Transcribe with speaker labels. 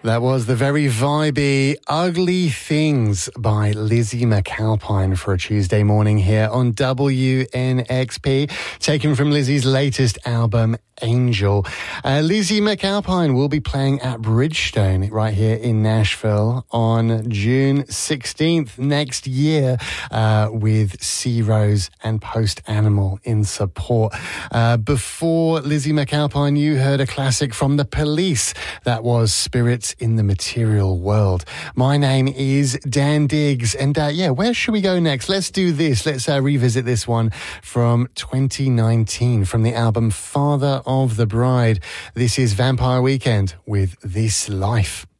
Speaker 1: That was the very vibey Ugly Things by Lizzie McAlpine for a Tuesday morning here on WNXP, taken from Lizzie's latest album, Angel. Lizzie McAlpine will be playing at Bridgestone right here in Nashville on June 16th next year with Sea Rose and Post Animal in support. Before Lizzie McAlpine, you heard a classic from The Police. That was Spirits in the Material World. My name is Dan Diggs, and where should we go next? Let's do this. Let's revisit this one from 2019 from the album Father of the Bride. This is Vampire Weekend with This Life.